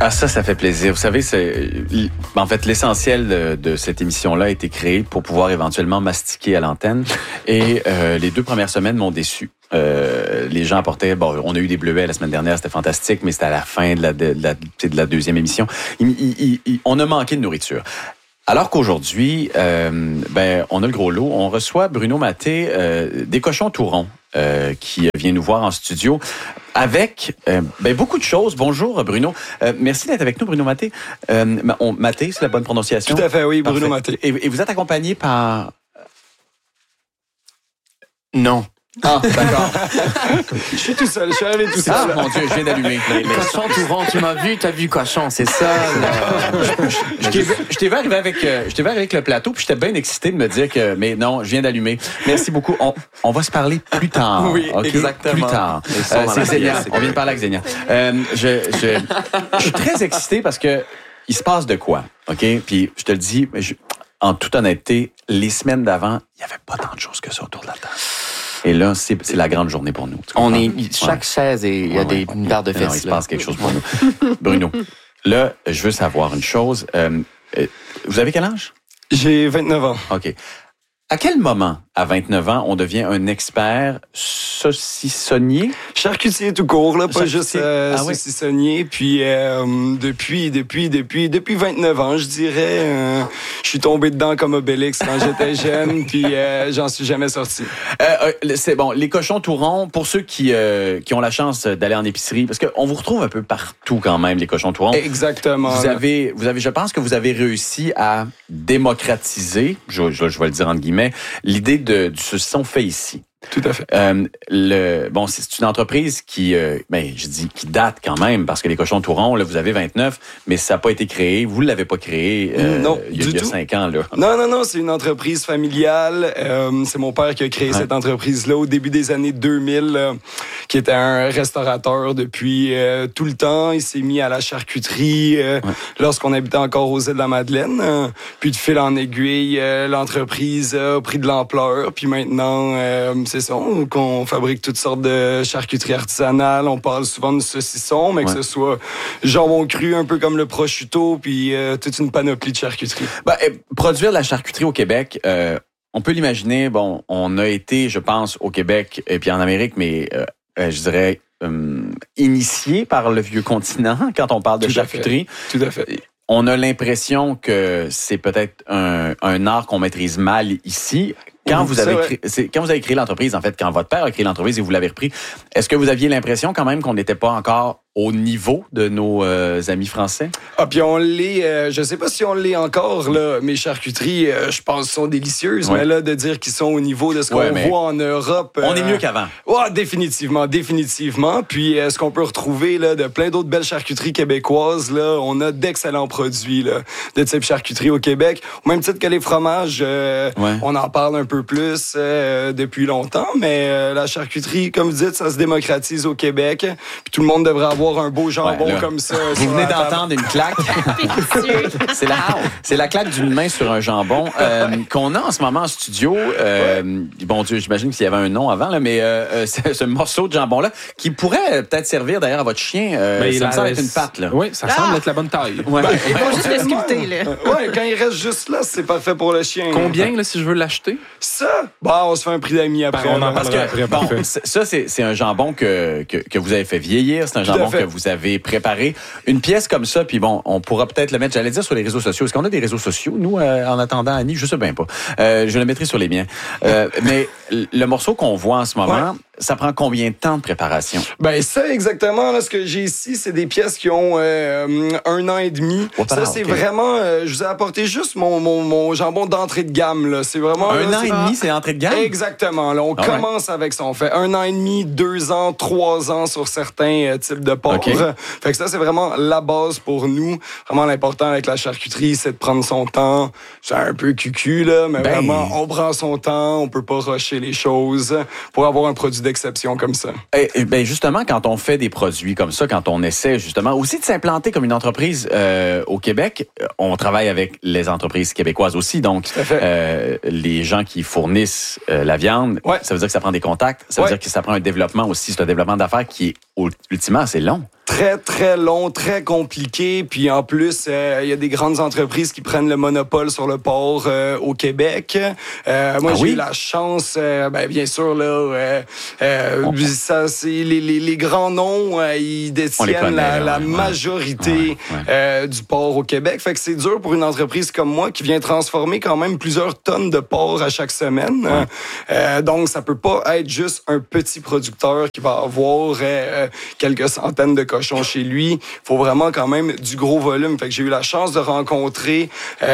Ah, ça fait plaisir. Vous savez, en fait, l'essentiel de cette émission-là a été créé pour pouvoir éventuellement mastiquer à l'antenne. Et les 2 premières semaines m'ont déçu. Les gens apportaient... Bon, on a eu des bleuets la semaine dernière, c'était fantastique, mais c'était à la fin de la deuxième émission. On a manqué de nourriture. Alors qu'aujourd'hui, on a le gros lot. On reçoit Bruno Mathé des Cochons tout ronds qui vient nous voir en studio avec beaucoup de choses. Bonjour Bruno. Merci d'être avec nous, Bruno Mathé. Mathé, c'est la bonne prononciation? Tout à fait, oui, Bruno Mathé. Et vous êtes accompagné par... Non. Ah, d'accord. Je suis tout seul, je suis arrivé tout seul. Ah, mon Dieu, je viens d'allumer. Cochon tout rond, tu m'as vu, t'as vu cochon, c'est ça. Je t'ai vu arriver avec le plateau, puis j'étais bien excité de me dire que... Mais non, je viens d'allumer. Merci beaucoup. On va se parler plus tard. Oui, okay? exactement. Plus tard. C'est Xenia. On vient de parler avec Xenia. Je suis très excité parce que il se passe de quoi, OK? Puis je te le dis, en toute honnêteté, les semaines d'avant, il n'y avait pas tant de choses que ça autour de la table. Et là, c'est la grande journée pour nous. On est chaque chaise et il y a une paire de fesses. Non, il se passe quelque chose pour nous. Bruno, là, je veux savoir une chose. Vous avez quel âge? J'ai 29 ans. OK. À quel moment, à 29 ans, on devient un expert saucissonnier? Charcutier tout court, là, pas juste oui. saucissonnier. Puis depuis 29 ans, je dirais, je suis tombé dedans comme Obélix quand j'étais jeune, puis j'en suis jamais sorti. C'est bon, les cochons tout ronds, pour ceux qui ont la chance d'aller en épicerie, parce qu'on vous retrouve un peu partout quand même, les cochons tout ronds. Exactement. Vous avez, je pense que vous avez réussi à démocratiser, je vais le dire entre guillemets, l'idée du saucisson fait ici. Tout à fait. C'est une entreprise qui date quand même, parce que les cochons tout ronds, là, vous avez 29, mais ça n'a pas été créé. Vous ne l'avez pas créé il y a 5 ans. Là. Non, c'est une entreprise familiale. C'est mon père qui a créé cette entreprise-là au début des années 2000, qui était un restaurateur depuis tout le temps. Il s'est mis à la charcuterie lorsqu'on habitait encore aux îles de la Madeleine. Puis de fil en aiguille, l'entreprise a pris de l'ampleur. Puis maintenant... c'est ça, qu'on fabrique toutes sortes de charcuteries artisanales. On parle souvent de saucisson, mais que ce soit jambon cru, un peu comme le prosciutto, puis toute une panoplie de charcuteries. Produire de la charcuterie au Québec, on peut l'imaginer, on a été, je pense, au Québec et puis en Amérique, mais je dirais initié par le vieux continent quand on parle de charcuterie. Tout à fait. On a l'impression que c'est peut-être un art qu'on maîtrise mal ici. Quand vous avez créé l'entreprise, en fait, quand votre père a créé l'entreprise et vous l'avez repris, est-ce que vous aviez l'impression quand même qu'on n'était pas encore au niveau de nos amis français? Ah, puis on l'est, je sais pas si on l'est encore, là. Mes charcuteries, je pense, sont délicieuses, mais là, de dire qu'ils sont au niveau de ce qu'on voit en Europe... on est mieux qu'avant. Ouais, définitivement. Puis ce qu'on peut retrouver, là, de plein d'autres belles charcuteries québécoises, là, on a d'excellents produits, là, de type charcuterie au Québec. Au même titre que les fromages, on en parle un peu plus depuis longtemps, mais la charcuterie, comme vous dites, ça se démocratise au Québec, puis tout le monde devrait avoir un beau jambon comme ça. Vous venez d'entendre une claque. C'est la claque d'une main sur un jambon qu'on a en ce moment en studio. Bon Dieu, j'imagine qu'il y avait un nom avant, là, mais ce morceau de jambon-là, qui pourrait peut-être servir d'ailleurs à votre chien. Ça me semble être une patte. Là. Oui, ça semble être la bonne taille. Quand il reste juste là, c'est parfait pour le chien. Combien, là, si je veux l'acheter? Ça? On se fait un prix d'amis après. On en parlera après. Ça, c'est un jambon que vous avez fait vieillir. C'est un jambon que vous avez préparé. Une pièce comme ça, puis on pourra peut-être le mettre, j'allais dire, sur les réseaux sociaux. Est-ce qu'on a des réseaux sociaux, nous, en attendant Annie? Je sais bien pas. Je le mettrai sur les miens. Mais le morceau qu'on voit en ce moment, ça prend combien de temps de préparation? Ça, exactement. Là, ce que j'ai ici, c'est des pièces qui ont 1 an et demi. C'est vraiment... je vous ai apporté juste mon jambon d'entrée de gamme. Là. C'est vraiment... 1 an et demi, c'est l'entrée de gamme? Exactement. Là, on commence avec ça. On fait 1 an et demi, 2 ans, 3 ans sur certains types de porcs. Fait que ça, c'est vraiment la base pour nous. Vraiment, l'important avec la charcuterie, c'est de prendre son temps. C'est un peu cucu, là, mais vraiment, on prend son temps. On peut pas rusher les choses pour avoir un produit d'exception comme ça. Justement, quand on fait des produits comme ça, quand on essaie justement aussi de s'implanter comme une entreprise au Québec, on travaille avec les entreprises québécoises aussi. Donc, les gens qui fournissent la viande, ça veut dire que ça prend des contacts. Ça veut dire que ça prend un développement aussi. C'est un développement d'affaires qui est ultimement assez long. très, très long, très compliqué. Puis en plus, il y a des grandes entreprises qui prennent le monopole sur le porc au Québec. Moi, j'ai eu la chance, bien sûr, là, ça, c'est les grands noms, ils détiennent la majorité du porc au Québec. Fait que c'est dur pour une entreprise comme moi qui vient transformer quand même plusieurs tonnes de porc à chaque semaine. Donc, ça peut pas être juste un petit producteur qui va avoir quelques centaines de cochons chez lui. Il faut vraiment quand même du gros volume. Fait que j'ai eu la chance de rencontrer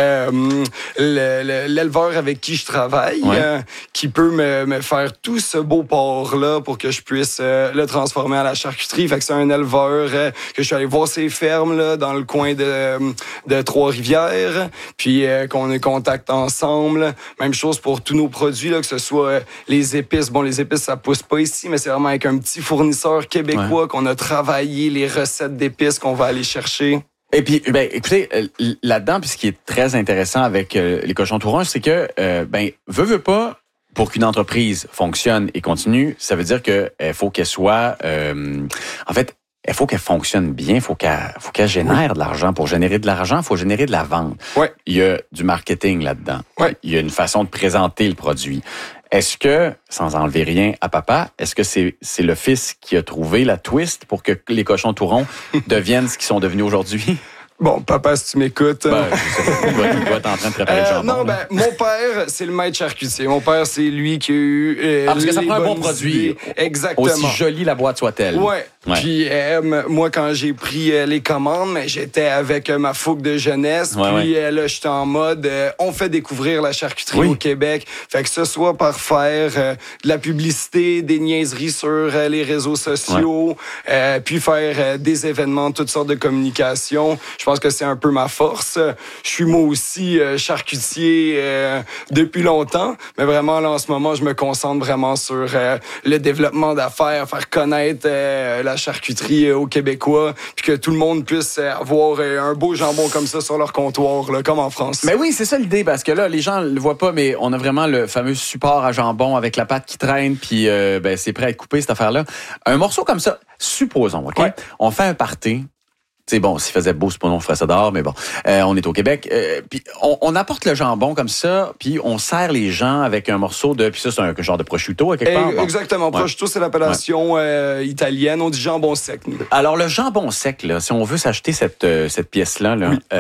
l'éleveur avec qui je travaille, qui peut me faire tout ce beau porc-là pour que je puisse le transformer à la charcuterie. Fait que c'est un éleveur que je suis allé voir ses fermes là, dans le coin de Trois-Rivières, puis qu'on ait contact ensemble. Même chose pour tous nos produits, là, que ce soit les épices. Bon, les épices, ça pousse pas ici, mais c'est vraiment avec un petit fournisseur québécois qu'on a travaillé les recettes d'épices qu'on va aller chercher. Et puis, écoutez, là-dedans, puis ce qui est très intéressant avec les cochons tout ronds, c'est que, veut pas, pour qu'une entreprise fonctionne et continue, ça veut dire que faut qu'elle soit, en fait, il faut qu'elle fonctionne bien, il faut qu'elle génère de l'argent. Pour générer de l'argent, il faut générer de la vente. Ouais. Il y a du marketing là-dedans. Ouais. Il y a une façon de présenter le produit. Est-ce que, sans enlever rien à papa, est-ce que c'est le fils qui a trouvé la twist pour que les cochons tout ronds deviennent ce qu'ils sont devenus aujourd'hui? Bon, papa, si tu m'écoutes... Il doit être en train de préparer le jambon. Non, mon père, c'est le maître charcutier. Mon père, c'est lui qui a eu... parce que ça prend un bon produit. Exactement. Aussi jolie la boîte soit-elle. Ouais. Puis moi, quand j'ai pris les commandes, j'étais avec ma fougue de jeunesse. Puis là, j'étais en mode, on fait découvrir la charcuterie au Québec. Fait que ce soit par faire de la publicité, des niaiseries sur les réseaux sociaux, puis faire des événements, toutes sortes de communications. Je pense que c'est un peu ma force. Je suis moi aussi charcutier depuis longtemps, mais vraiment, là, en ce moment, je me concentre vraiment sur le développement d'affaires, faire connaître la charcuterie aux Québécois, puis que tout le monde puisse avoir un beau jambon comme ça sur leur comptoir, là, comme en France. Mais oui, c'est ça l'idée, parce que là, les gens le voient pas, mais on a vraiment le fameux support à jambon avec la pâte qui traîne, puis c'est prêt à être coupé, cette affaire-là. Un morceau comme ça, supposons, OK? On fait un party. C'est bon, s'il faisait beau, c'est pas non, je ferais ça dehors, mais bon, on est au Québec. Puis on apporte le jambon comme ça, puis on sert les gens avec un morceau de... Puis ça, c'est un genre de prosciutto, à quelque part. Bon. Exactement. Prosciutto, c'est l'appellation italienne. On dit jambon sec, nous. Alors, le jambon sec, là, si on veut s'acheter cette pièce-là,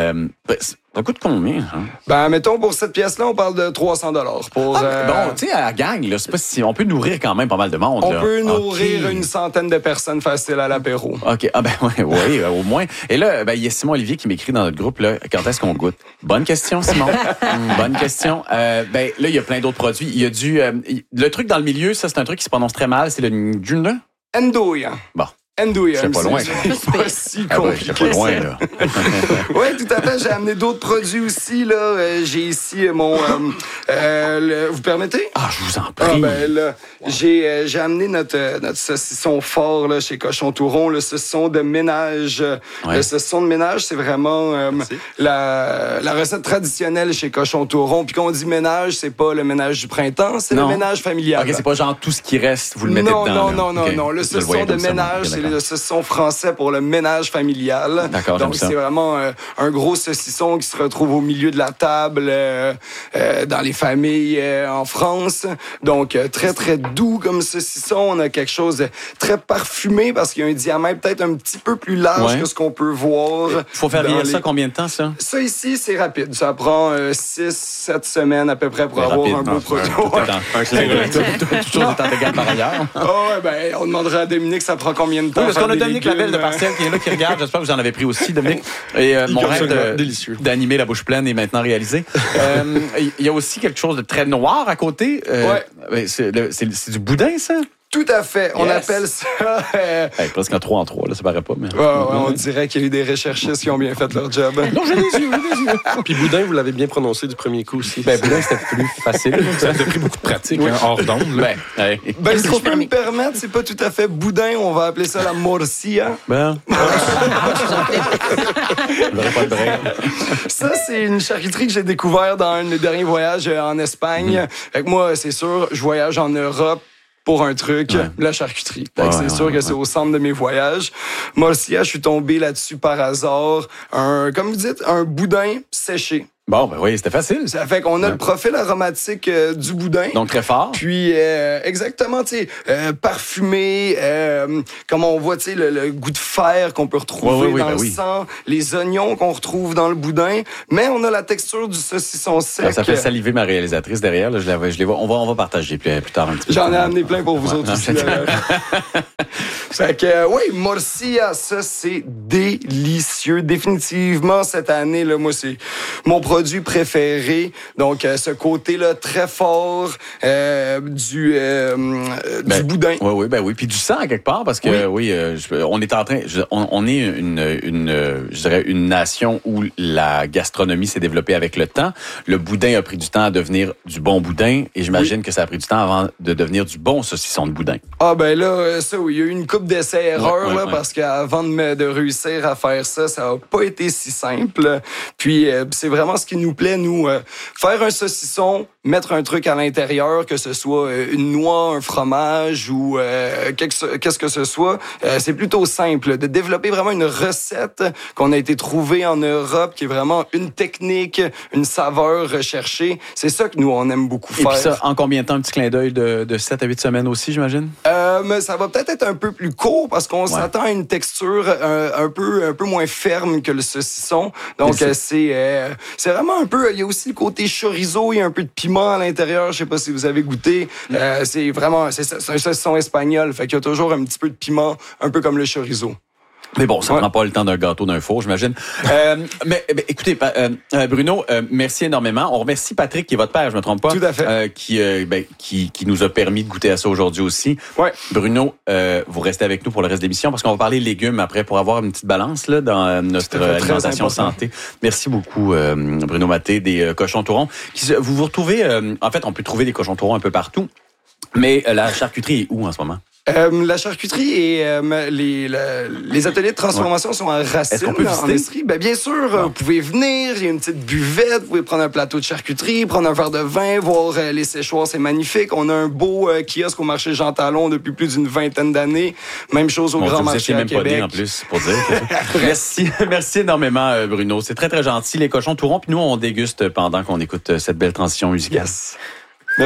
ça coûte combien? Hein? Mettons, pour cette pièce-là, on parle de 300 $. Bon, tu sais, à la gang, là, c'est pas si... On peut nourrir quand même pas mal de monde. On peut nourrir une centaine de personnes faciles à l'apéro. OK. Oui, au moins. Et là, il y a Simon Olivier qui m'écrit dans notre groupe, là, quand est-ce qu'on goûte? Bonne question, Simon. Bonne question. Là, il y a plein d'autres produits. Il y a le truc dans le milieu, ça, c'est un truc qui se prononce très mal, c'est le Njuna. Ndoya. Bon. Ndoya. C'est pas loin. C'est pas si compliqué. C'est pas loin, là. Oui, tout à fait. J'ai amené d'autres produits aussi, là. J'ai ici mon... vous permettez? Ah, je vous en prie. Là, j'ai amené notre saucisson fort, là, chez Cochon tout rond, le saucisson de ménage. Le saucisson de ménage, c'est vraiment la recette traditionnelle chez Cochon tout rond. Puis quand on dit ménage, c'est pas le ménage du printemps, c'est le ménage familial. OK, c'est pas genre tout ce qui reste, vous le mettez dedans. Non. Le saucisson de ménage, c'est le saucisson français pour le ménage familial. D'accord, donc, c'est vraiment un gros saucisson qui se retrouve au milieu de la table dans les familles en France. Donc, très, très doux comme saucisson. On a quelque chose de très parfumé parce qu'il y a un diamètre peut-être un petit peu plus large que ce qu'on peut voir. Il faut faire vieillir ça combien de temps, ça? Ça, ici, c'est rapide. Ça prend 6-7 semaines à peu près pour avoir un beau produit. Toute chose étant égale par ailleurs. On demandera à Dominique, ça prend combien de temps? Oui, parce qu'on a Dominique Lavelle de Parcelles qui est là, qui regarde. J'espère que vous en avez pris aussi, Dominique. Et mon rêve d'animer la bouche pleine est maintenant réalisé. Il y a aussi quelque chose de très noir à côté. C'est du boudin, ça? Tout à fait. On appelle ça... presque un 3 en 3, là, ça paraît pas. Mais... on dirait qu'il y a eu des recherchistes qui ont bien fait leur job. Non, j'ai des yeux. Puis boudin, vous l'avez bien prononcé du premier coup aussi. Boudin, c'était plus facile. Ça a pris beaucoup de pratique, hors d'onde. Si je peux me permettre, c'est pas tout à fait boudin. On va appeler ça la morcilla. Ça, c'est une charcuterie que j'ai découvert dans un des derniers voyages en Espagne. Fait que moi, c'est sûr, je voyage en Europe pour un truc, la charcuterie. C'est sûr que c'est au centre de mes voyages. Morcilla, je suis tombé là-dessus par hasard. Comme vous dites, un boudin séché. Bon, ben oui, c'était facile. Ça fait qu'on a le profil aromatique du boudin. Donc très fort. Puis, exactement, tu sais, parfumé, comme on voit, tu sais, le goût de fer qu'on peut retrouver dans le sang, les oignons qu'on retrouve dans le boudin, mais on a la texture du saucisson sec. Ça fait saliver ma réalisatrice derrière, là, je les vois. On va partager plus tard un petit peu. J'en ai amené plein pour vous autres aussi. Fait que, oui, Morcilla, ça, c'est délicieux. Définitivement, cette année, là, moi, c'est mon produit préféré. Donc, ce côté-là très fort du boudin. Oui. Puis du sang, quelque part, parce que, on est en train... On est je dirais, une nation où la gastronomie s'est développée avec le temps. Le boudin a pris du temps à devenir du bon boudin, et j'imagine que ça a pris du temps avant de devenir du bon saucisson de boudin. Ah, ben là, ça, oui, il y a eu une couple d'essais-erreurs, parce qu'avant de réussir à faire ça, ça n'a pas été si simple. Puis, c'est vraiment ce qui nous plaît, nous, faire un saucisson, mettre un truc à l'intérieur, que ce soit une noix, un fromage ou qu'est-ce que ce soit, c'est plutôt simple. De développer vraiment une recette qu'on a été trouvée en Europe, qui est vraiment une technique, une saveur recherchée. C'est ça que nous, on aime beaucoup faire. Et puis ça, en combien de temps? Un petit clin d'œil de 7 à 8 semaines aussi, j'imagine? Mais ça va peut-être être un peu plus court parce qu'on s'attend à une texture un peu moins ferme que le saucisson. Donc, c'est vraiment un peu... Il y a aussi le côté chorizo, il y a un peu de piment à l'intérieur. Je sais pas si vous avez goûté. C'est vraiment... C'est un saucisson espagnol. Fait qu'il y a toujours un petit peu de piment, un peu comme le chorizo. Mais bon, ça prend pas le temps d'un gâteau d'un four, j'imagine. Mais écoutez, Bruno, merci énormément. On remercie Patrick, qui est votre père, je me trompe pas. Tout à fait. Qui nous a permis de goûter à ça aujourd'hui aussi. Ouais. Bruno, vous restez avec nous pour le reste de l'émission, parce qu'on va parler légumes après pour avoir une petite balance là dans notre alimentation santé. Merci beaucoup, Bruno Maté, des Cochons Tourons. Vous retrouvez, en fait, on peut trouver des Cochons Tourons un peu partout, mais la charcuterie est où en ce moment? La charcuterie et les ateliers de transformation sont à Racine. Est-ce qu'on peut visiter? Bien sûr, vous pouvez venir, il y a une petite buvette, vous pouvez prendre un plateau de charcuterie, prendre un verre de vin, voir les séchoirs, c'est magnifique. On a un beau kiosque au marché Jean Talon depuis plus d'une 20aine d'années. Même chose au Grand Marché à Québec. Pas en plus, pour dire. Merci énormément, Bruno. C'est très, très gentil, les Cochons Tourons. Puis nous, on déguste pendant qu'on écoute cette belle transition musicale. Yes.